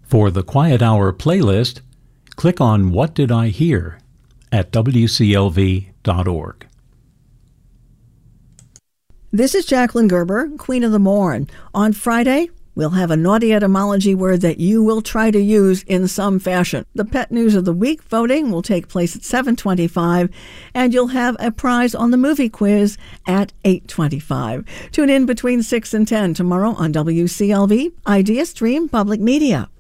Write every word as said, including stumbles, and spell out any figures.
For the Quiet Hour playlist, click on What Did I Hear at W C L V dot org. This is Jacqueline Gerber, Queen of the Morn. On Friday, we'll have a naughty etymology word that you will try to use in some fashion. The Pet News of the Week voting will take place at seven twenty-five, and you'll have a prize on the movie quiz at eight twenty-five. Tune in between six and ten tomorrow on W C L V, Idea Stream Public Media.